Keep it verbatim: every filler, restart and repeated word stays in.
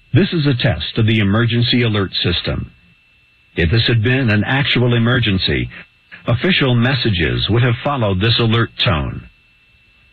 This is a test of the emergency alert system. If this had been an actual emergency, official messages would have followed this alert tone.